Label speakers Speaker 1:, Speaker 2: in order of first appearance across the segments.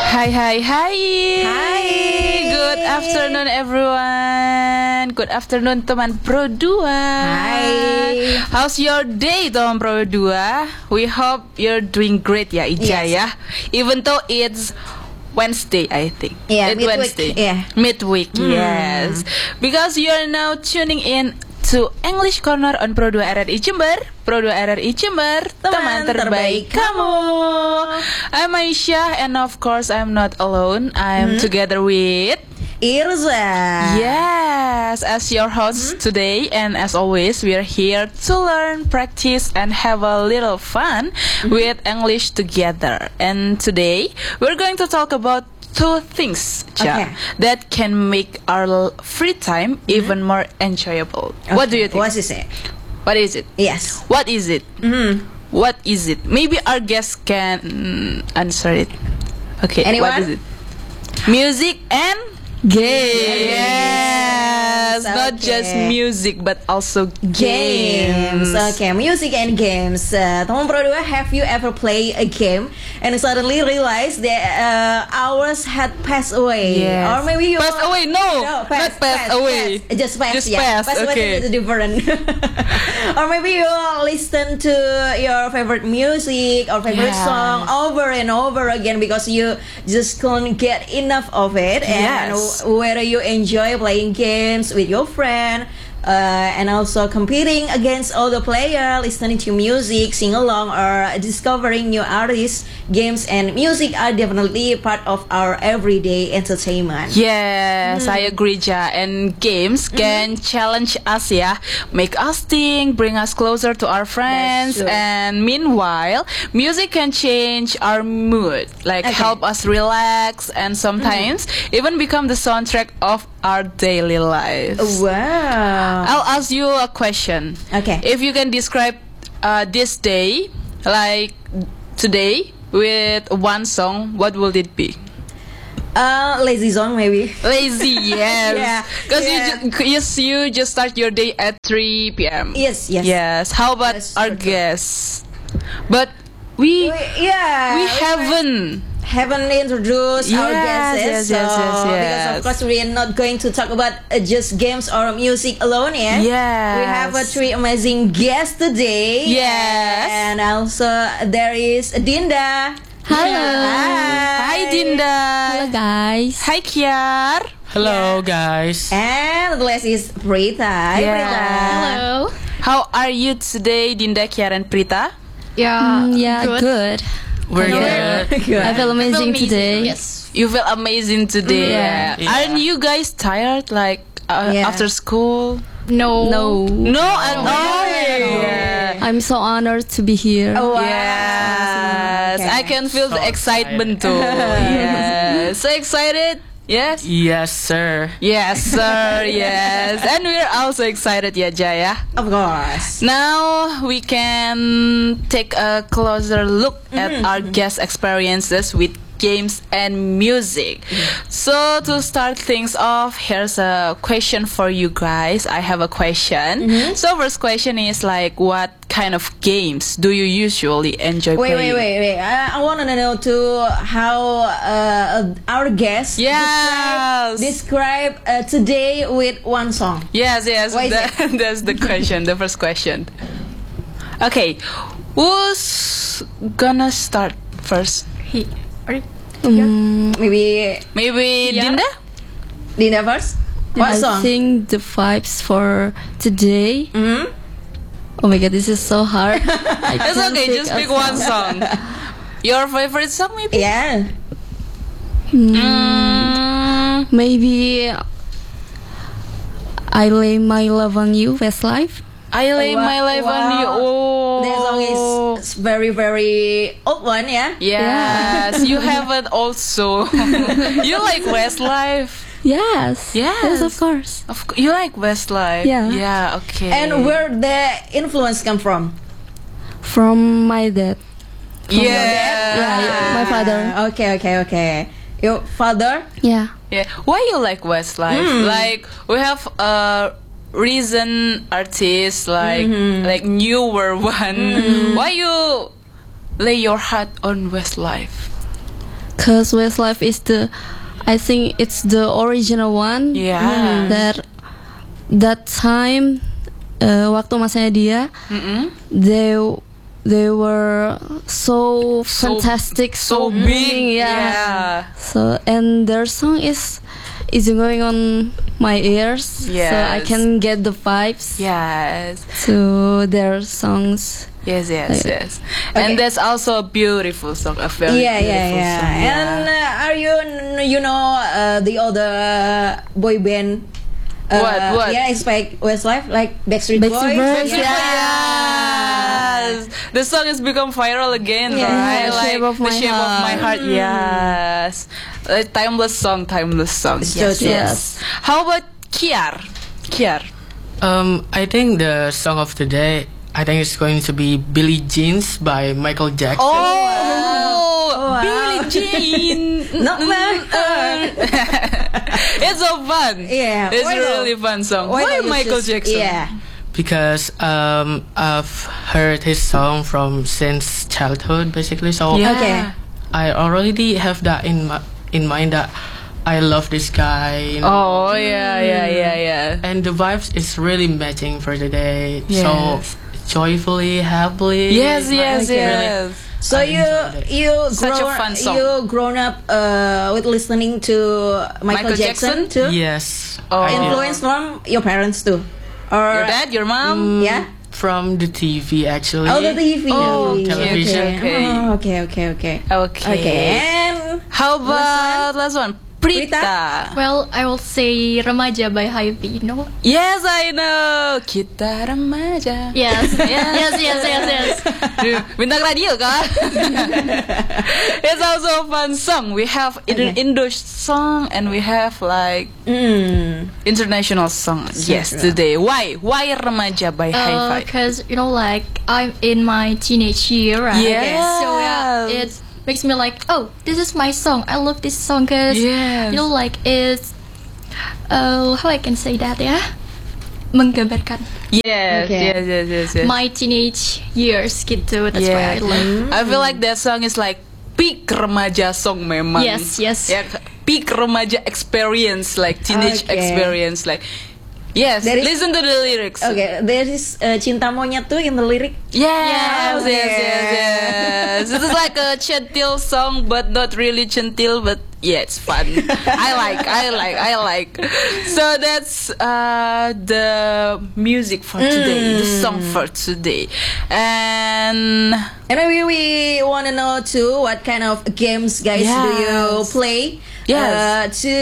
Speaker 1: Hi, hi, hi.
Speaker 2: Hai.
Speaker 1: Good afternoon everyone. Good afternoon teman Pro 2.
Speaker 2: Hai.
Speaker 1: How's your day teman Pro 2? We hope you're doing great ya Ija
Speaker 2: Yes.
Speaker 1: ya. Even though it's Wednesday, I think.
Speaker 2: Yeah,
Speaker 1: It's
Speaker 2: midweek,
Speaker 1: Wednesday.
Speaker 2: yeah.
Speaker 1: Midweek, yes. Because you are now tuning in to English Corner on Pro 2 RRI Jember. Pro 2 RRI Jember, teman terbaik kamu. I'm Aisyah, and of course I'm not alone. I'm together with
Speaker 2: Irza.
Speaker 1: Yes, as your host today, and as always, we are here to learn, practice, and have a little fun with English together. And today, we're going to talk about two things,
Speaker 2: Okay.
Speaker 1: that can make our free time even more enjoyable. What do you think?
Speaker 2: What is it?
Speaker 1: What is it?
Speaker 2: Yes.
Speaker 1: What is it? What is it? Maybe our guest can answer it. Okay,
Speaker 2: Anyone?
Speaker 1: what is it? Music and games. Yes, not just
Speaker 2: Okay.
Speaker 1: music but also
Speaker 2: Games. Okay, music and games. Teman Pro 2, have you ever played a game and suddenly realized that hours had passed away?
Speaker 1: Yes.
Speaker 2: Or maybe you
Speaker 1: Passed away? No, not passed away.
Speaker 2: Just passed.
Speaker 1: Just
Speaker 2: yeah.
Speaker 1: passed,
Speaker 2: Passed away
Speaker 1: okay.
Speaker 2: is different. Or maybe you listen to your favorite music or favorite
Speaker 1: Yes.
Speaker 2: song over and over again because you just couldn't get enough of it. And
Speaker 1: Yes.
Speaker 2: whether you enjoy playing games with your friend, and also competing against other players, listening to music, sing along, or discovering new artists, games and music are definitely part of our everyday entertainment.
Speaker 1: Yes, I agree, Ja. And games can challenge us, ya, make us think, bring us closer to our friends.
Speaker 2: That's true.
Speaker 1: And meanwhile, music can change our mood, like
Speaker 2: Okay.
Speaker 1: help us relax, and sometimes even become the soundtrack of our daily lives.
Speaker 2: Wow.
Speaker 1: I'll ask you a question.
Speaker 2: Okay.
Speaker 1: If you can describe this day, like today, with one song, what will it be?
Speaker 2: Lazy song maybe.
Speaker 1: Lazy, yes.
Speaker 2: Yeah,
Speaker 1: Because
Speaker 2: yeah.
Speaker 1: you just start your day at 3 p.m.
Speaker 2: Yes, yes.
Speaker 1: Yes. How about
Speaker 2: That's
Speaker 1: our
Speaker 2: so true.
Speaker 1: guests? But we
Speaker 2: Yeah.
Speaker 1: haven't.
Speaker 2: Haven't introduced our
Speaker 1: Yes,
Speaker 2: guests,
Speaker 1: yes, yes,
Speaker 2: because
Speaker 1: yes.
Speaker 2: of course we are not going to talk about just games or music alone. Yeah,
Speaker 1: Yes.
Speaker 2: we have three amazing guests today.
Speaker 1: Yes.
Speaker 2: And also there is Dinda.
Speaker 3: Hello.
Speaker 1: Hi, Dinda.
Speaker 3: Hello guys.
Speaker 1: Hi, Kiar.
Speaker 4: Hello, guys.
Speaker 2: And the last is Prita. Hi,
Speaker 1: Yeah.
Speaker 2: Prita.
Speaker 3: Hello.
Speaker 1: How are you today, Dinda, Kiar, and Prita?
Speaker 3: Yeah, good.
Speaker 4: We're good.
Speaker 2: Good.
Speaker 3: I feel amazing today.
Speaker 5: Yes.
Speaker 1: You feel amazing today.
Speaker 3: Yeah.
Speaker 4: Yeah.
Speaker 1: Aren't you guys tired, like
Speaker 2: Yeah.
Speaker 1: after school?
Speaker 5: No.
Speaker 3: No.
Speaker 1: No, at all. Yeah.
Speaker 3: I'm so honored to be here.
Speaker 2: Oh, wow.
Speaker 1: Yes,
Speaker 2: Okay.
Speaker 1: I can feel the
Speaker 4: So
Speaker 1: excitement too. Yes, so excited. Yes.
Speaker 4: Yes, sir.
Speaker 1: Yes, sir. Yes, and we're also excited, ya, Jaya.
Speaker 2: Of course.
Speaker 1: Now we can take a closer look at our guest experiences with games and music. So to start things off, here's a question for you guys. I have a question. So first question is like, what kind of games do you usually enjoy playing?
Speaker 2: Wait. I want to know too how our guest
Speaker 1: Yes.
Speaker 2: describe today with one song.
Speaker 1: Yes.
Speaker 2: Why is
Speaker 1: That's the question. The first question. Okay, who's gonna start first?
Speaker 2: Maybe
Speaker 1: Maybe Dinda.
Speaker 2: Dinda first. What
Speaker 3: I
Speaker 2: song?
Speaker 3: think the vibes for today. Oh my god, this is so hard.
Speaker 1: It's okay. Just pick one song. Your favorite song, maybe?
Speaker 2: Yeah.
Speaker 3: Maybe I lay my love on you, Westlife.
Speaker 1: I lay my life on you. Oh,
Speaker 2: That song is very very old one, yeah.
Speaker 1: Yes, you have it also. You like Westlife?
Speaker 3: Yes.
Speaker 1: Yes.
Speaker 3: Yes, of course.
Speaker 1: You like Westlife?
Speaker 3: Yeah.
Speaker 1: Yeah. Okay.
Speaker 2: And where the influence come from?
Speaker 3: From my dad.
Speaker 1: Yeah.
Speaker 3: Yeah, my father.
Speaker 2: Okay. Your father?
Speaker 3: Yeah.
Speaker 1: Yeah. Why you like Westlife? Like we have recent artists like newer one. Why you lay your heart on Westlife?
Speaker 3: Cause Westlife is I think it's the original one.
Speaker 1: Yeah.
Speaker 3: That time, waktu masanya dia, they were so fantastic,
Speaker 1: so big.
Speaker 3: booming,
Speaker 1: Yeah.
Speaker 3: So and their song is going on my ears, so I
Speaker 1: Yes.
Speaker 3: can get the vibes
Speaker 1: Yes.
Speaker 3: to their songs.
Speaker 1: Yes, yes,
Speaker 3: Okay.
Speaker 1: yes. And that's also a beautiful song, a very beautiful song.
Speaker 2: And are you know the other boy band?
Speaker 1: What?
Speaker 2: Yeah, it's like Westlife, like Backstreet
Speaker 3: Backstreet
Speaker 2: Boys.
Speaker 3: Boys,
Speaker 1: Yes. The song has become viral again,
Speaker 2: Yeah.
Speaker 1: right?
Speaker 3: The Shape of
Speaker 1: The
Speaker 3: My
Speaker 1: Shape of My
Speaker 3: Heart.
Speaker 1: Heart. Yes. A timeless song.
Speaker 2: Yes.
Speaker 3: Yes.
Speaker 1: How about Kiar?
Speaker 4: I think the song of the day, I think it's going to be Billie Jeans by Michael Jackson.
Speaker 1: Oh,
Speaker 2: wow.
Speaker 1: Billie Jean.
Speaker 2: Not my heart.
Speaker 1: It's so fun.
Speaker 2: Yeah.
Speaker 1: It's
Speaker 2: Why
Speaker 1: a really
Speaker 2: not?
Speaker 1: fun song.
Speaker 2: Why
Speaker 1: Why
Speaker 2: not you
Speaker 1: Michael
Speaker 2: choose-
Speaker 1: Jackson?
Speaker 2: Yeah.
Speaker 4: Because I've heard his song from since childhood, basically. So
Speaker 1: Yeah.
Speaker 2: Okay.
Speaker 4: I already have that in mind that I love this guy. You know?
Speaker 1: Oh, yeah.
Speaker 4: And the vibes is really matching for the day.
Speaker 1: Yes.
Speaker 4: So joyfully, happily.
Speaker 1: Yes, yes,
Speaker 2: Okay.
Speaker 1: yes.
Speaker 2: So
Speaker 4: I
Speaker 2: you
Speaker 4: enjoyed it.
Speaker 1: Such a fun song.
Speaker 2: You grown up with listening to Michael
Speaker 1: Michael
Speaker 2: Jackson,
Speaker 1: Jackson?
Speaker 2: too.
Speaker 4: Yes.
Speaker 1: Oh.
Speaker 4: I did.
Speaker 2: Influence from your parents too, or
Speaker 1: Your dad, your mom?
Speaker 2: yeah.
Speaker 4: From the TV, actually.
Speaker 2: Oh, the TV.
Speaker 1: Oh,
Speaker 2: okay,
Speaker 4: television.
Speaker 2: Okay. Oh, okay.
Speaker 1: Okay.
Speaker 2: Okay. And
Speaker 1: How about last one? Prita.
Speaker 3: Well, I will say Remaja by Hype, no?
Speaker 1: Yes, I know. Kita remaja.
Speaker 3: Yes. yes.
Speaker 1: Bintang radio kan? It's also a fun song. We have Indo song and we have like international song. Yes,
Speaker 2: true.
Speaker 1: today. Why remaja by Hi-Fi?
Speaker 3: Because like I'm in my teenage year, right?
Speaker 1: Yes.
Speaker 3: So it makes me like, oh, this is my song. I love this song because
Speaker 1: Yes.
Speaker 3: like it's how I can say that ya, menggambarkan
Speaker 1: Yes,
Speaker 2: Okay.
Speaker 1: yes.
Speaker 3: my teenage years gitu. That's why I love.
Speaker 1: I feel like that song is like peak remaja song memang.
Speaker 3: Yes.
Speaker 1: Ya, peak remaja experience, like teenage
Speaker 2: Okay.
Speaker 1: experience, like yes.
Speaker 2: There is-
Speaker 1: Listen to the lyrics.
Speaker 2: okay, there is cinta monyet tuh in the lyric.
Speaker 1: Yes.
Speaker 2: Yeah.
Speaker 1: This is like a centil song, but not really centil, but yeah, it's fun. I like. So that's the music for today, the song for today, and
Speaker 2: And we want to know too what kind of games guys do you
Speaker 1: Yes.
Speaker 2: play
Speaker 1: Yes.
Speaker 2: to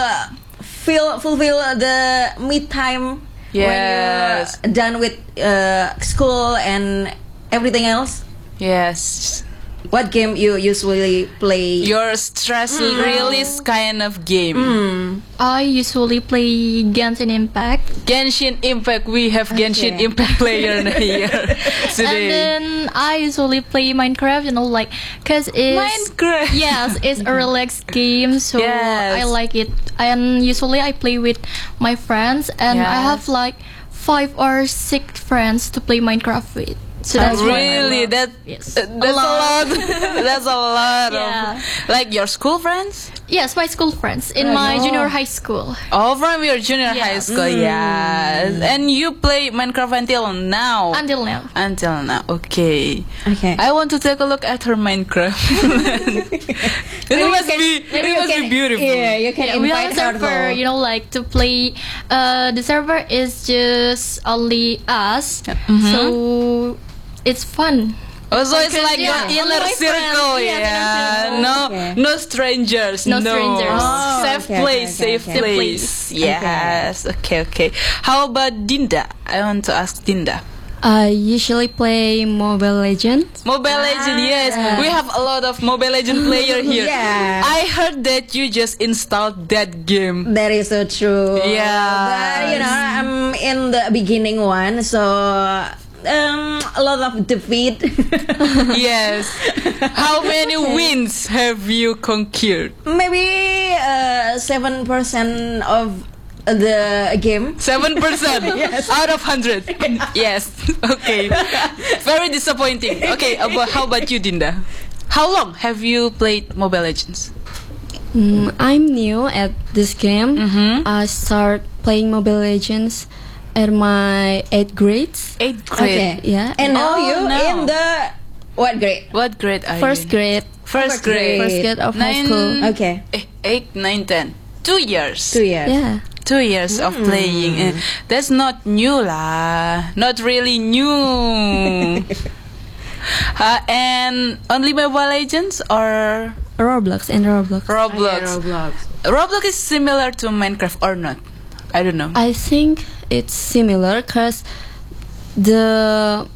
Speaker 2: fulfill the mid time
Speaker 1: Yes.
Speaker 2: when you're done with school and everything else.
Speaker 1: yes.
Speaker 2: What game you usually play?
Speaker 1: Your stress release kind of game.
Speaker 3: I usually play Genshin Impact,
Speaker 1: Genshin Impact. We have Genshin Impact player here
Speaker 3: and
Speaker 1: today.
Speaker 3: then I usually play Minecraft. Like, cause it's
Speaker 1: Minecraft.
Speaker 3: yes, it's a relaxed game, so
Speaker 1: Yes.
Speaker 3: I like it. And usually I play with my friends, and I have
Speaker 1: Yes.
Speaker 3: like 5 or 6 friends to play Minecraft with. So that's why I
Speaker 1: Really,
Speaker 3: love-
Speaker 1: that's
Speaker 3: yes.
Speaker 1: a lot. That's a lot
Speaker 3: Yeah.
Speaker 1: of like your school friends.
Speaker 3: Yes, my school friends in my junior high school.
Speaker 1: Oh, from your junior high
Speaker 3: Yes.
Speaker 1: school, yes. And you play Minecraft until now.
Speaker 3: Until now.
Speaker 1: Until now, okay.
Speaker 2: Okay.
Speaker 1: I want to take a look at her Minecraft. It must be beautiful.
Speaker 2: Yeah, you can
Speaker 3: Yeah, we
Speaker 2: invite
Speaker 3: have a
Speaker 2: her.
Speaker 3: server,
Speaker 2: though.
Speaker 3: like to play. The server is just only us, so it's fun.
Speaker 1: Also, it's like
Speaker 3: Yeah,
Speaker 1: your inner
Speaker 3: only my
Speaker 1: circle,
Speaker 3: friends. Yeah,
Speaker 1: yeah.
Speaker 3: inner circle.
Speaker 2: Okay.
Speaker 1: No strangers.
Speaker 3: No strangers.
Speaker 2: Oh,
Speaker 1: Safe
Speaker 2: okay,
Speaker 1: place,
Speaker 2: okay,
Speaker 1: safe
Speaker 2: okay.
Speaker 1: place. Yes. Okay. How about Dinda? I want to ask Dinda.
Speaker 3: I usually play Mobile Legends.
Speaker 1: Mobile Legend, yes. We have a lot of Mobile Legend player here.
Speaker 2: Yeah.
Speaker 1: I heard that you just installed that game.
Speaker 2: That is so true.
Speaker 1: Yes.
Speaker 2: But I'm in the beginning one, so a lot of defeat.
Speaker 1: Yes. How many wins have you conquered?
Speaker 2: Maybe 7% of the game.
Speaker 1: 7% out of 100. Yes. Okay. Very disappointing. Okay. How about you, Dinda? How long have you played Mobile Legends?
Speaker 5: I'm new at this game. I start playing Mobile Legends at my 8th grade.
Speaker 1: 8th grade.
Speaker 2: Okay.
Speaker 5: Yeah.
Speaker 2: And now
Speaker 1: Oh,
Speaker 2: you
Speaker 1: no.
Speaker 2: in the what grade?
Speaker 1: What grade are
Speaker 5: First
Speaker 1: you?
Speaker 5: grade.
Speaker 1: First grade.
Speaker 5: First grade of high school.
Speaker 2: Okay.
Speaker 1: 8, 9, 10. 2 years.
Speaker 2: 2 years.
Speaker 5: Yeah.
Speaker 1: 2 years of playing. That's not new lah. Not really new. And only Mobile Legends or
Speaker 5: Roblox and Roblox.
Speaker 1: Roblox? Roblox is similar to Minecraft or not? I don't know.
Speaker 5: I think it's similar because the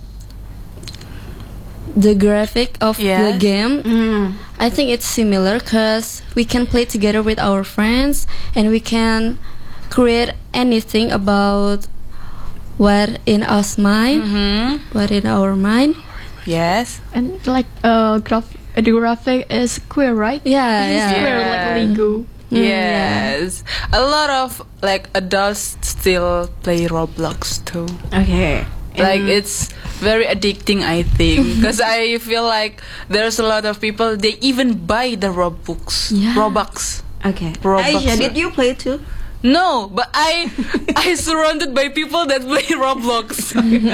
Speaker 5: graphic of the
Speaker 1: Yes.
Speaker 5: game, I think it's similar because we can play together with our friends and we can create anything about what in us mind, what in our mind.
Speaker 1: Yes.
Speaker 3: And like the graphic is queer, right?
Speaker 5: Yeah, yeah.
Speaker 3: Queer like Lego.
Speaker 1: Yes. A lot of like adults still play Roblox too.
Speaker 2: Okay.
Speaker 1: Like it's very addicting, I think, because I feel like there's a lot of people they even buy the Robux.
Speaker 5: Yeah.
Speaker 1: Robux.
Speaker 2: Okay.
Speaker 1: Roblox.
Speaker 2: Aisha, did you play too?
Speaker 1: No, but I surrounded by people that play Roblox.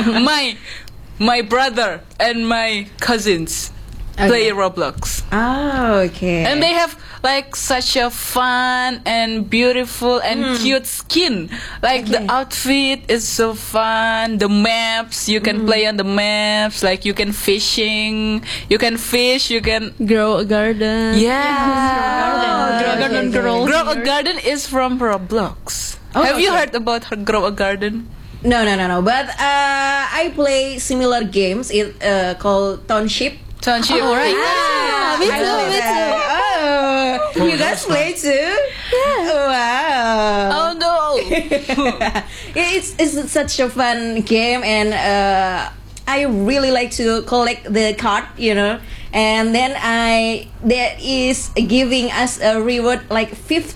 Speaker 1: my brother and my cousins play Roblox.
Speaker 2: Oh, okay.
Speaker 1: And they have like such a fun and beautiful and cute skin. Like the outfit is so fun. The maps, you can play on the maps. Like you can fishing, you can fish, you can
Speaker 5: Grow a garden.
Speaker 3: Garden girl.
Speaker 1: Grow a garden is from Roblox. Have you heard about Grow a Garden?
Speaker 2: No. But I play similar games. It called Township.
Speaker 1: Township, right?
Speaker 5: Me too.
Speaker 2: Oh, you guys play too? Yeah. Wow.
Speaker 1: Oh no!
Speaker 2: It's such a fun game, and I really like to collect the card, and then that is giving us a reward like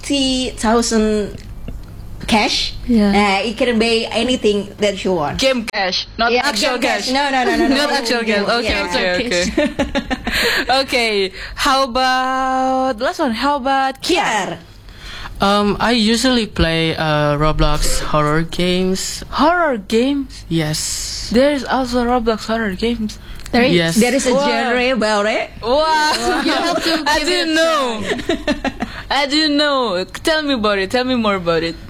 Speaker 2: 50,000 cash.
Speaker 5: Yeah.
Speaker 2: It can buy anything that you want.
Speaker 1: Game cash, not
Speaker 2: Yeah,
Speaker 1: actual
Speaker 2: game
Speaker 1: cash.
Speaker 2: No.
Speaker 1: Not actual cash. Okay,
Speaker 2: Yeah.
Speaker 1: Okay. How about last one? How about
Speaker 2: Kiar.
Speaker 4: I usually play Roblox horror games.
Speaker 1: horror games?
Speaker 4: Yes.
Speaker 1: There's also Roblox horror games.
Speaker 4: Yes.
Speaker 2: There is a
Speaker 1: Wow.
Speaker 2: genre about it.
Speaker 1: Wow! I didn't know. I didn't know. Tell me about it. Tell me more about it.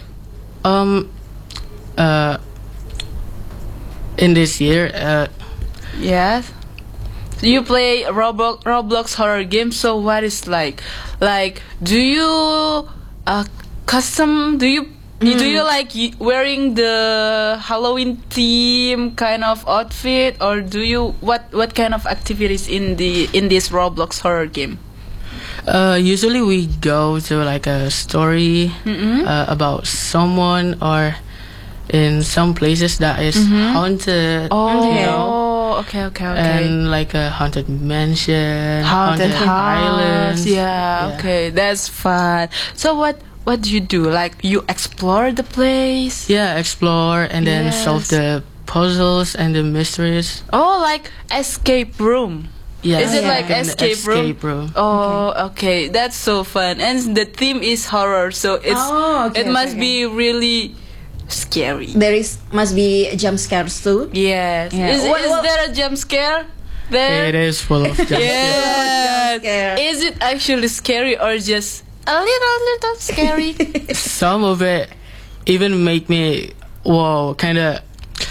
Speaker 4: In this year,
Speaker 1: Yes. You play Roblox horror games. So what is like? Like, do you custom? Do you like wearing the Halloween theme kind of outfit, or do you what kind of activities in this Roblox horror game?
Speaker 4: usually we go to like a story about someone, or in some places that is haunted. You know?
Speaker 1: Okay.
Speaker 4: And like a haunted mansion,
Speaker 1: Haunted house.
Speaker 4: islands.
Speaker 1: Yeah, okay, that's fun. So what do you do? Like you explore the place?
Speaker 4: Yeah, explore and then
Speaker 1: Yes.
Speaker 4: solve the puzzles and the mysteries.
Speaker 1: Oh, like escape room.
Speaker 4: Yeah.
Speaker 1: Is it
Speaker 2: Yeah.
Speaker 1: like
Speaker 4: An
Speaker 1: escape room? Oh, okay. That's so fun. And the theme is horror, so it must be really scary.
Speaker 2: There must be jump scares too.
Speaker 1: Yes.
Speaker 2: Yeah.
Speaker 1: Is
Speaker 2: What-
Speaker 1: there a jump scare there?
Speaker 4: It is full of jump scares.
Speaker 1: Yes.
Speaker 2: scare.
Speaker 1: Is it actually scary or just a little scary?
Speaker 4: Some of it even make me kind of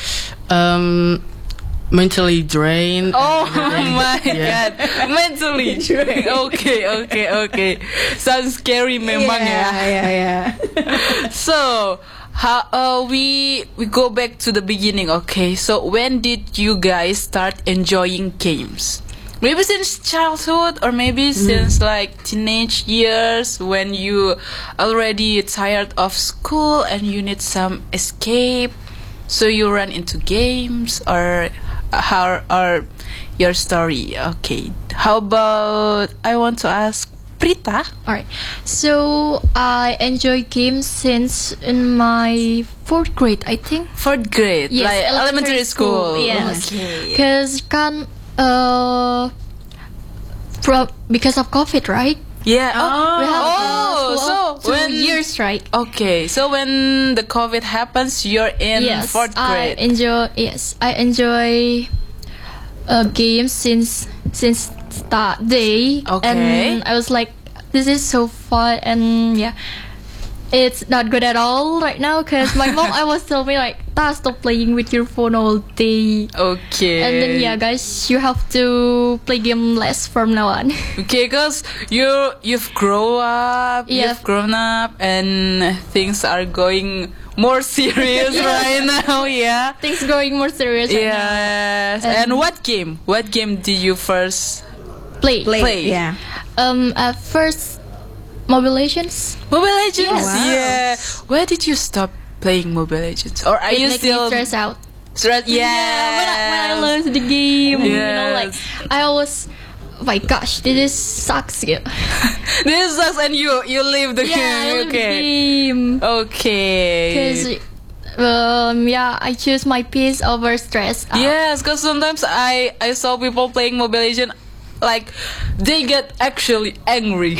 Speaker 4: mentally drained.
Speaker 1: Oh
Speaker 4: and everything.
Speaker 1: my
Speaker 4: Yeah.
Speaker 1: god, mentally. Okay. Sounds scary, memang ya.
Speaker 2: Yeah.
Speaker 1: So, how we go back to the beginning. Okay, so when did you guys start enjoying games? Maybe since childhood, or maybe since like teenage years, when you already tired of school and you need some escape, so you run into games, or how or your story. Okay, how about I want to ask Prita.
Speaker 3: Alright, so I enjoy games since in my 4th grade, I think.
Speaker 1: 4th grade,
Speaker 3: Yes,
Speaker 1: like elementary school.
Speaker 3: Yes,
Speaker 1: Okay.
Speaker 3: because because of COVID, right?
Speaker 1: Yeah.
Speaker 2: Oh.
Speaker 3: We have
Speaker 1: so
Speaker 3: two
Speaker 1: when
Speaker 3: years, right?
Speaker 1: Okay, so when the COVID happens, you're in
Speaker 3: Yes,
Speaker 1: fourth
Speaker 3: I
Speaker 1: grade.
Speaker 3: enjoy games since start day.
Speaker 1: Okay.
Speaker 3: And I was like, this is so fun, and yeah, it's not good at all right now because my mom I was telling me like, stop playing with your phone all day.
Speaker 1: Okay.
Speaker 3: And then yeah, guys, you have to play game less from now on.
Speaker 1: Okay, cause you've grown up,
Speaker 3: Yeah.
Speaker 1: you've grown up, and things are going more serious right now. Yeah.
Speaker 3: Things going more serious right now.
Speaker 1: Yes. And what game? What game did you first
Speaker 3: Play.
Speaker 1: Play.
Speaker 2: Yeah.
Speaker 3: At first, Mobile Legends.
Speaker 1: Mobile Legends?
Speaker 3: Yes.
Speaker 2: Wow.
Speaker 1: Yeah. Where did you stop playing Mobile Legends? Or are
Speaker 3: It
Speaker 1: you
Speaker 3: makes
Speaker 1: still
Speaker 3: me stressed out.
Speaker 1: stressed? Yeah.
Speaker 3: Yeah, when I learned the game, you know, like
Speaker 1: Yes.
Speaker 3: I always, oh my gosh, this sucks. Yeah,
Speaker 1: This sucks, and you leave the
Speaker 3: I
Speaker 1: game.
Speaker 3: love the
Speaker 1: Okay.
Speaker 3: game
Speaker 1: Okay.
Speaker 3: because yeah, I choose my peace over stress.
Speaker 1: Yes, because sometimes I saw people playing Mobile Legends, like they get actually angry.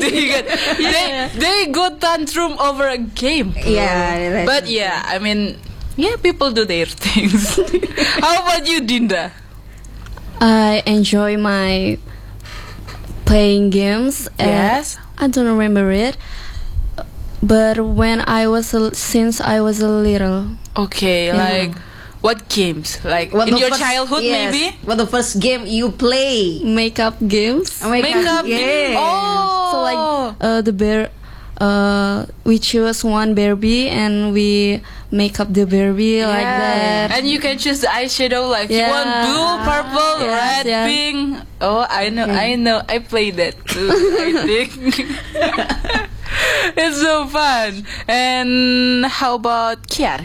Speaker 1: they go tantrum over a game. Bro.
Speaker 2: Yeah, that's
Speaker 1: But yeah, I mean, yeah, people do their things. How about you, Dinda?
Speaker 5: I enjoy my playing games. And
Speaker 1: Yes.
Speaker 5: I don't remember it, but since I was a little,
Speaker 1: Okay, like what games? Like
Speaker 2: What
Speaker 1: in
Speaker 2: the
Speaker 1: your
Speaker 2: first-
Speaker 1: childhood,
Speaker 2: yes.
Speaker 1: maybe?
Speaker 2: What the first game you play?
Speaker 5: makeup games.
Speaker 1: Makeup
Speaker 2: game.
Speaker 1: Oh,
Speaker 5: So like the bear, we choose one Barbie and we make up the Barbie like that.
Speaker 1: And you can choose the eyeshadow, like you want
Speaker 5: Yeah.
Speaker 1: blue, purple,
Speaker 5: Yes,
Speaker 1: red,
Speaker 5: yeah.
Speaker 1: pink. Oh, I know. I played that too. I think it's so fun. And how about Kiar?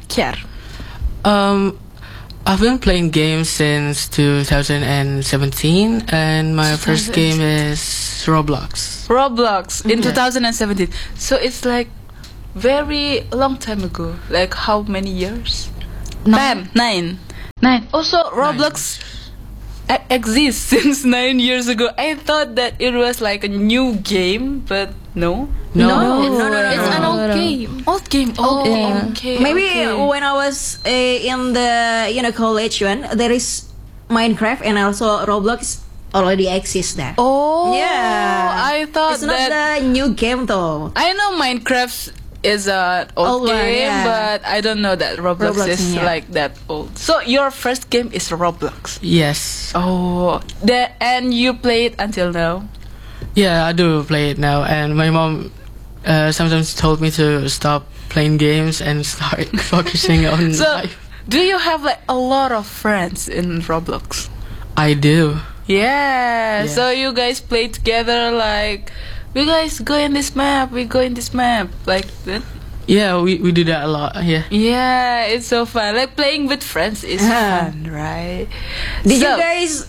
Speaker 4: I've been playing games since 2017, and my first game is Roblox.
Speaker 1: Roblox in 2017. So it's like very long time ago. Like how many years? 9. Also, Roblox exists since 9 years ago. I thought that it was like a new game, but no.
Speaker 2: No.
Speaker 3: It's an old game.
Speaker 1: Old game. Oh,
Speaker 5: Yeah.
Speaker 1: okay.
Speaker 2: Maybe
Speaker 1: okay.
Speaker 2: when I was in the college one, there is Minecraft and also Roblox already exists there.
Speaker 1: Oh,
Speaker 2: Yeah.
Speaker 1: I thought
Speaker 2: It's not
Speaker 1: that.
Speaker 2: the new game though.
Speaker 1: I know Minecraft is a old
Speaker 2: Old one,
Speaker 1: game,
Speaker 2: yeah.
Speaker 1: but I don't know that Roblox
Speaker 2: Roblox,
Speaker 1: is
Speaker 2: yeah.
Speaker 1: like that old. So your first game is Roblox.
Speaker 4: Yes.
Speaker 1: Oh, and you play it until now.
Speaker 4: Yeah, I do play it now, and my mom sometimes told me to stop playing games and start focusing on
Speaker 1: So,
Speaker 4: life.
Speaker 1: do you have like a lot of friends in Roblox?
Speaker 4: I do.
Speaker 1: Yeah.
Speaker 4: Yeah.
Speaker 1: So you guys play together, like we guys go in this map, we go in this map, like that.
Speaker 4: Yeah, we do that a lot. Yeah.
Speaker 1: Yeah, it's so fun. Like playing with friends is
Speaker 2: Uh-huh.
Speaker 1: fun, right?
Speaker 2: Did
Speaker 1: So-
Speaker 2: you guys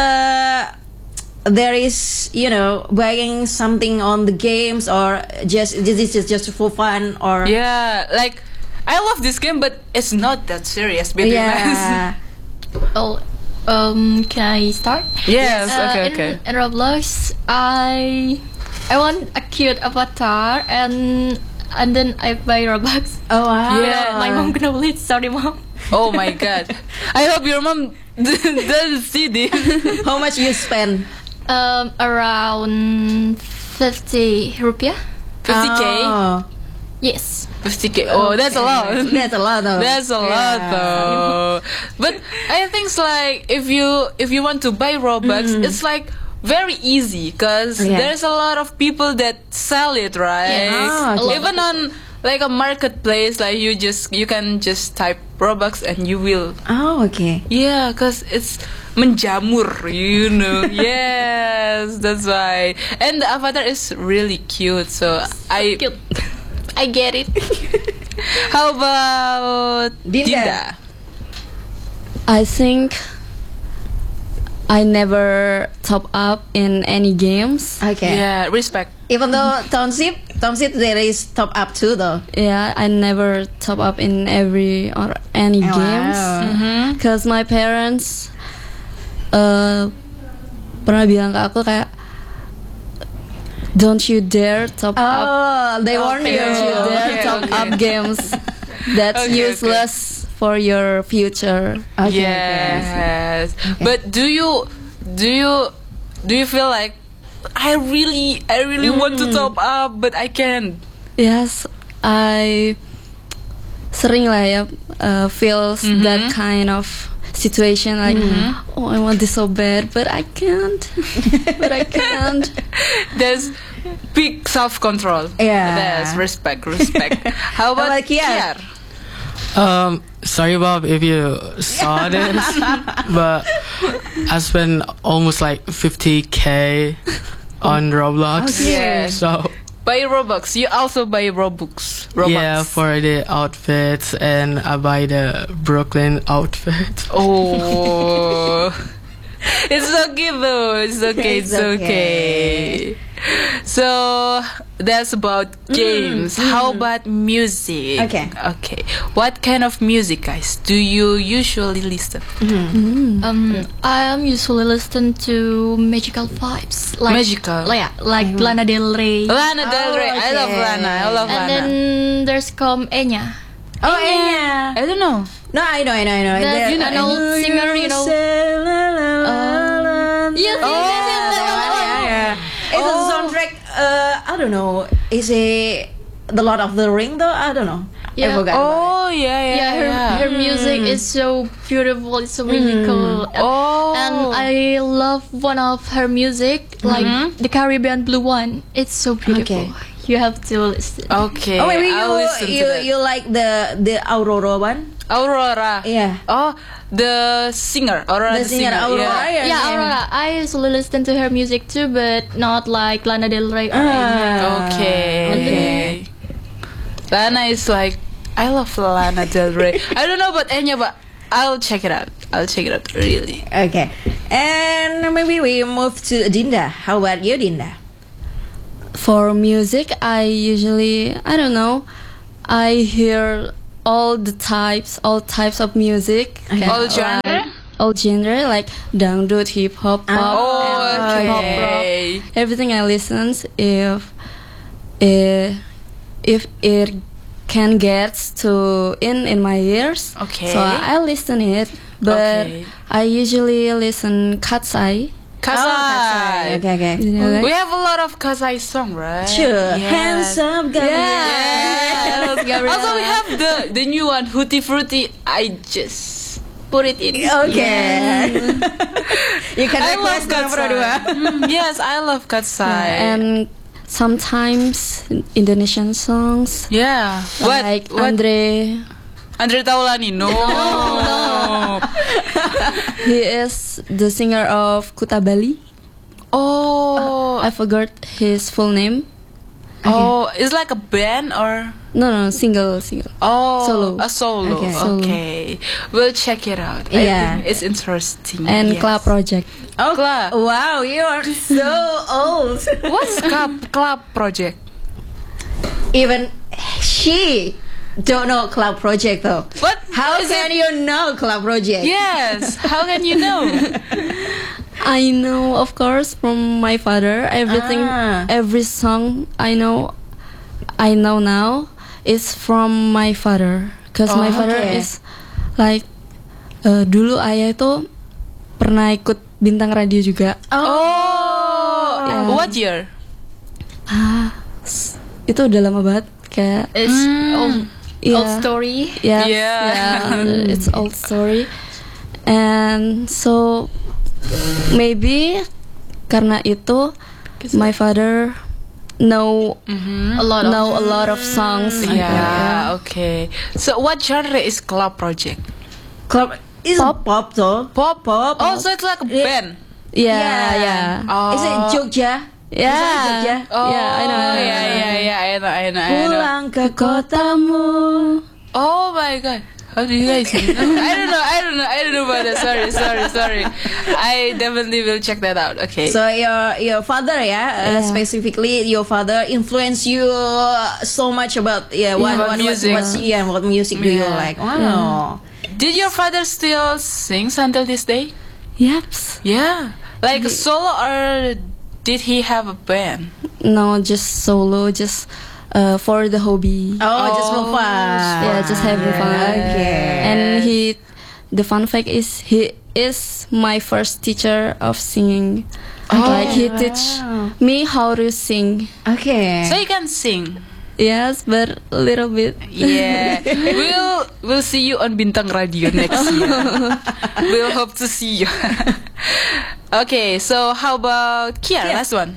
Speaker 2: there is buying something on the games or just this is just for fun or
Speaker 1: Yeah, like I love this game, but it's not that serious. Between
Speaker 2: yeah.
Speaker 3: Oh, can I start?
Speaker 1: Yes. Okay.
Speaker 3: In Roblox, I want a cute avatar and then I buy Robux.
Speaker 2: Oh wow.
Speaker 1: Yeah,
Speaker 3: My mom gonna believe. Sorry, mom.
Speaker 1: Oh my god. I hope your mom doesn't see this.
Speaker 2: How much you spend?
Speaker 3: Around 50 rupiah.
Speaker 1: 50k.
Speaker 2: Oh,
Speaker 3: Yes.
Speaker 1: 50k. Oh, that's a lot.
Speaker 2: that's a lot though.
Speaker 1: That's a lot
Speaker 2: Yeah.
Speaker 1: though. But I think it's like if you want to buy Robux, it's like very easy because
Speaker 2: Yeah.
Speaker 1: there's a lot of people that sell it, right?
Speaker 3: Yes.
Speaker 2: Ah, okay.
Speaker 1: Even on like a marketplace, like you can just type Robux and you will.
Speaker 2: Oh, okay.
Speaker 1: Yeah, because it's menjamur, you know. Yes, that's why. And the avatar is really cute, so I
Speaker 3: Cute. I get it.
Speaker 1: How about
Speaker 2: Dinda?
Speaker 5: I think I never top up in any games.
Speaker 2: Okay.
Speaker 1: Yeah, respect.
Speaker 2: Even though township there is top up too though.
Speaker 5: Yeah, I never top up in every or any
Speaker 2: Oh,
Speaker 5: games
Speaker 2: wow.
Speaker 5: because my parents pernah bilang ke aku kayak don't you dare top up.
Speaker 2: Oh, they warn you.
Speaker 5: Don't you dare
Speaker 1: Okay,
Speaker 5: top
Speaker 1: okay.
Speaker 5: up games. That's
Speaker 1: Okay,
Speaker 5: useless for your future.
Speaker 2: Okay,
Speaker 1: Yes. But do you feel like I really want to top up but I can't?
Speaker 5: Yes, I sering lah ya feels that kind of situation like oh I want this so bad but I can't but I can't.
Speaker 1: There's big self-control.
Speaker 2: Yeah.
Speaker 1: There's respect. How about
Speaker 2: about Kiar?
Speaker 4: Sorry, Bob, if you saw this, but I spent almost like 50K on Roblox.
Speaker 1: Yeah.
Speaker 4: So
Speaker 1: Buy Robux. You also buy Robux.
Speaker 4: yeah, for the outfits, and I buy the Brooklyn outfit.
Speaker 1: Oh. It's okay though. It's okay.
Speaker 2: It's
Speaker 1: It's okay. So that's about games. How about music?
Speaker 2: Okay.
Speaker 1: Okay. What kind of music, guys, do you usually listen?
Speaker 3: I am usually listen to magical vibes, like
Speaker 1: Magical.
Speaker 3: like Lana Del Rey.
Speaker 1: Lana Del Rey. I love
Speaker 2: okay.
Speaker 1: Lana. I love
Speaker 3: And
Speaker 1: Lana.
Speaker 3: then there's Enya.
Speaker 2: Oh, yeah.
Speaker 1: I don't know.
Speaker 2: No, I know.
Speaker 3: That's an old singer, you know. Yes,
Speaker 2: Yeah. It's a soundtrack. I don't know. Is it The Lord of the Ring though? I don't know. I
Speaker 3: Yeah.
Speaker 2: forgot. about
Speaker 1: Oh yeah.
Speaker 3: her music is so beautiful. It's so musical.
Speaker 1: Oh.
Speaker 3: And I love one of her music, like the Caribbean Blue one. It's so beautiful.
Speaker 2: Okay.
Speaker 3: You have to listen.
Speaker 1: Okay.
Speaker 2: it. Oh, maybe
Speaker 1: I'll listen to that.
Speaker 2: you like the Aurora one?
Speaker 1: Aurora.
Speaker 2: Yeah.
Speaker 1: Oh, the singer. Aurora
Speaker 2: The singer Aurora.
Speaker 1: Yeah.
Speaker 3: Yeah, Aurora. I usually listen to her music too, but not like Lana Del Rey. Or Enya.
Speaker 1: Okay. Lana is like, I love Lana Del Rey. I don't know about Enya, but I'll check it out. Really.
Speaker 2: Okay. And maybe we move to Dinda. How about you, Dinda?
Speaker 5: For music, I usually I don't know. I hear all types of music.
Speaker 1: All genre?
Speaker 5: All genre like dangdut, hip hop, pop,
Speaker 1: Oh,
Speaker 5: and pop rock.
Speaker 1: okay.
Speaker 5: Everything I listen if it can get to in my ears.
Speaker 1: Okay.
Speaker 5: So I listen it, but
Speaker 1: Okay.
Speaker 5: I usually listen Katsai.
Speaker 1: Kasai.
Speaker 2: Okay.
Speaker 5: You know,
Speaker 1: We
Speaker 5: like,
Speaker 1: have a lot of Kasai song, right?
Speaker 2: Sure.
Speaker 1: Yes.
Speaker 2: Hands up,
Speaker 1: Yes.
Speaker 5: Gabriela.
Speaker 1: Also, we have the new one, Hootie Fruity. I just put it in.
Speaker 2: Okay. You can
Speaker 1: I love
Speaker 2: request number dua.
Speaker 1: Katsai. Yes, I love Katsai.
Speaker 5: and sometimes Indonesian songs
Speaker 1: Yeah. What?
Speaker 5: like
Speaker 1: What? Andre Taulani? No.
Speaker 5: he is the singer of Kuta Bali.
Speaker 1: Oh.
Speaker 5: I forgot his full name.
Speaker 1: Oh, it's like a band or?
Speaker 5: No, single.
Speaker 1: Oh,
Speaker 5: Solo.
Speaker 1: a solo.
Speaker 2: Okay.
Speaker 5: Solo.
Speaker 1: We'll check it out. I
Speaker 2: Yeah.
Speaker 1: think it's interesting.
Speaker 5: And
Speaker 1: yes.
Speaker 5: Club Project.
Speaker 1: Oh, Club.
Speaker 2: Wow, you are so old.
Speaker 1: What's Club Project?
Speaker 2: Even she don't know Club Project though.
Speaker 1: What?
Speaker 2: How
Speaker 1: is
Speaker 2: can
Speaker 1: it?
Speaker 2: you know Club Project?
Speaker 1: Yes. How can you know?
Speaker 5: I know, of course, from my father. Everything, every song I know now is from my father. Cause my father
Speaker 2: okay.
Speaker 5: is like dulu ayah itu pernah ikut bintang radio juga.
Speaker 1: Oh.
Speaker 5: Yeah.
Speaker 1: What year?
Speaker 5: Itu udah lama banget kayak
Speaker 3: It's old
Speaker 5: yeah.
Speaker 3: story.
Speaker 5: Yes,
Speaker 1: Yeah.
Speaker 5: it's old story. And so maybe karena itu my father know
Speaker 3: A lot of
Speaker 5: a lot of songs. like that,
Speaker 1: Yeah. Okay. So, what genre is Club Project?
Speaker 2: Club is pop though.
Speaker 1: Pop.
Speaker 2: Pop.
Speaker 1: Oh, so it's like a band.
Speaker 5: Yeah.
Speaker 1: Oh.
Speaker 2: Is it Jogja?
Speaker 5: Yeah.
Speaker 2: Jogja?
Speaker 1: Oh,
Speaker 5: Yeah, I know.
Speaker 1: Yeah. I know.
Speaker 2: Pulang ke kotamu.
Speaker 1: Oh my god. How do you guys know? I don't know about that. Sorry. I definitely will check that out. Okay.
Speaker 2: So your father, specifically your father influenced you so much about what
Speaker 1: music.
Speaker 2: what music do you
Speaker 1: Yeah.
Speaker 2: like? Wow.
Speaker 1: Did your father still sings until this day?
Speaker 5: Yeps.
Speaker 1: Yeah. Like solo or did he have a band?
Speaker 5: No, just solo, just for the hobby.
Speaker 2: Just for fun.
Speaker 5: Yeah, just having fun.
Speaker 2: Okay.
Speaker 5: And the fun fact is he is my first teacher of singing. Like he teach me how to sing.
Speaker 2: Okay.
Speaker 1: So you can sing.
Speaker 5: Yes, but a little bit.
Speaker 1: Yeah, we'll see you on Bintang Radio next year. We'll hope to see you. Okay, so how about Kiar? Last one.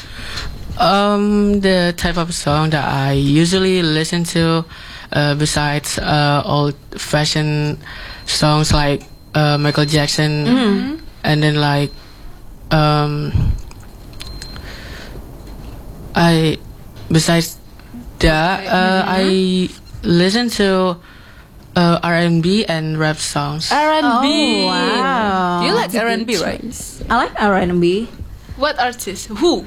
Speaker 4: The type of song that I usually listen to, besides old-fashioned songs like Michael Jackson, and then like besides that, I listen to R&B and rap songs.
Speaker 1: R&B.
Speaker 2: Oh, wow.
Speaker 1: You like R&B, right?
Speaker 2: I like R&B.
Speaker 1: What artist? Who?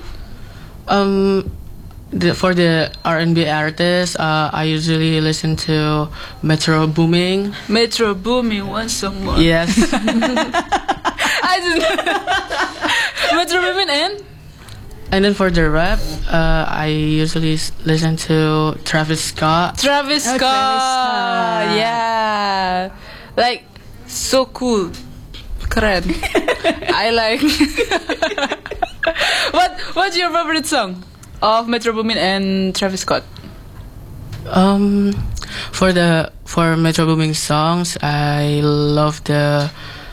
Speaker 4: For the R&B artists, I usually listen to Metro Booming.
Speaker 1: Metro Booming, want some more?
Speaker 4: Yes.
Speaker 1: I didn't. Metro Booming
Speaker 4: And then for the rap, I usually listen to Travis Scott.
Speaker 1: Travis Scott.
Speaker 2: Scott.
Speaker 1: Yeah, like so cool, keren. I like. What's your favorite song of Metro Boomin and Travis Scott?
Speaker 4: For Metro Booming songs, I love the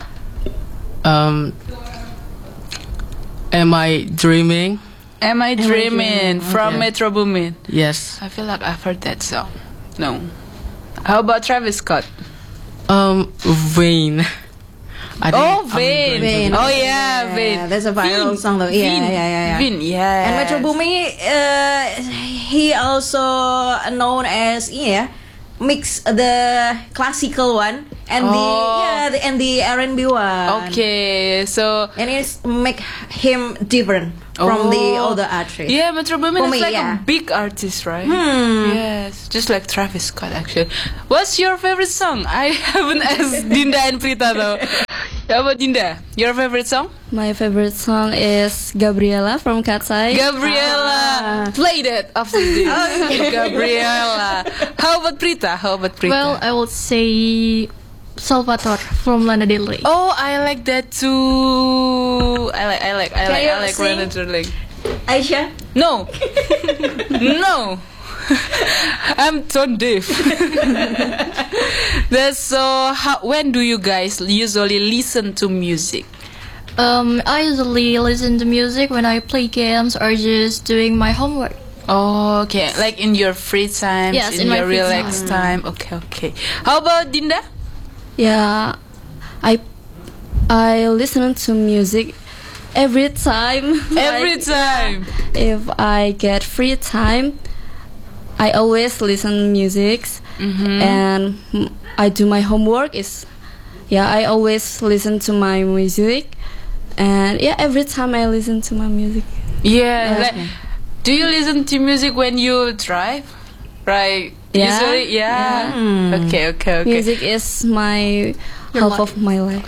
Speaker 4: Am I Dreaming?
Speaker 1: Am I Dreaming from Metro Boomin?
Speaker 4: Yes.
Speaker 1: I feel like I've heard that song. No. How about Travis Scott?
Speaker 4: Vain.
Speaker 1: Vain. Oh yeah, Vain.
Speaker 2: That's a viral song though. Yeah.
Speaker 1: Vain, yeah.
Speaker 2: And Metro Boomin, he also known as mix the classical one and the R&B one.
Speaker 1: Okay, so
Speaker 2: And it's make him different from the other artists.
Speaker 1: yeah, Metro Boomin is like
Speaker 2: yeah.
Speaker 1: a big artist, right? Yes, just like Travis Scott actually. What's your favorite song? I haven't asked Dinda and Prita though. How about Dinda? Your favorite song?
Speaker 5: My favorite song is Gabriela from Katsai.
Speaker 1: Gabriela. Play that after this. Gabriela. How about Prita?
Speaker 3: Well, I would say Salvatore from Lana Del Rey.
Speaker 1: Oh, I like that too. I like
Speaker 2: sing?
Speaker 1: Lana Del Rey.
Speaker 2: Aisha?
Speaker 1: No. No. I'm tone deaf. That's so. When do you guys usually listen to music?
Speaker 3: I usually listen to music when I play games or just doing my homework.
Speaker 1: Oh, okay. Like in your free time,
Speaker 3: Yes,
Speaker 1: in
Speaker 3: in my
Speaker 1: your
Speaker 3: free
Speaker 1: relaxed time. Okay. How about Dinda?
Speaker 5: Yeah, I listen to music every time.
Speaker 1: Every time.
Speaker 5: If I get free time, I always listen music, and I do my homework. I always listen to my music, and every time I listen to my music.
Speaker 1: Yeah. Like, do you listen to music when you drive? Right.
Speaker 5: Yeah.
Speaker 1: Usually, yeah. Okay.
Speaker 5: Music is my half of my life.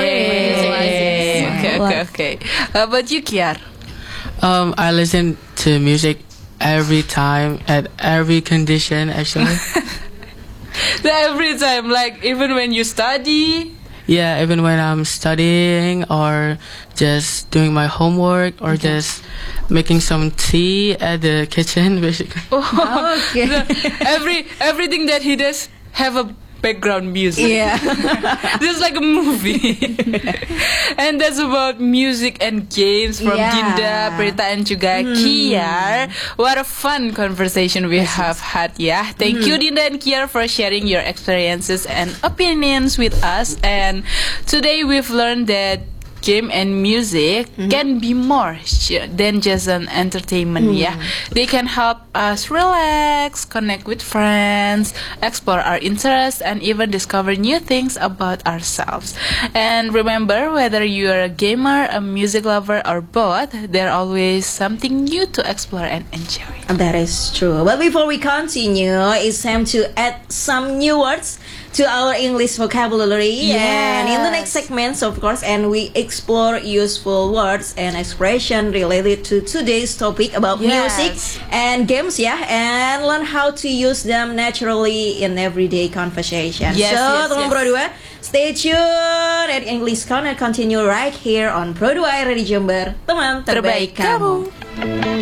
Speaker 1: Okay. How about you, Kiar?
Speaker 4: I listen to music every time at every condition actually.
Speaker 1: Every time, like even when you study.
Speaker 4: Yeah, even when I'm studying or just doing my homework or just making some tea at the kitchen basically.
Speaker 1: Everything that he does have a background music.
Speaker 2: Yeah.
Speaker 1: Just like a movie. And that's about music and games from Dinda, Prita, and juga Kiar. What a fun conversation we have had, yeah. Thank you, Dinda and Kiar, for sharing your experiences and opinions with us. And today we've learned that game and music can be more than just an entertainment. They can help us relax, connect with friends, explore our interests, and even discover new things about ourselves. And remember, whether you're a gamer, a music lover, or both, there's always something new to explore and enjoy.
Speaker 2: That is true. But before we continue, it's time to add some new words to our English vocabulary.
Speaker 1: Yes.
Speaker 2: And in the next segments, of course, and we explore useful words and expression related to today's topic about music and games, and learn how to use them naturally in everyday conversation. Teman Pro 2, stay tuned at English Corner continue right here on Pro 2 Radio Jember, teman terbaik kamu.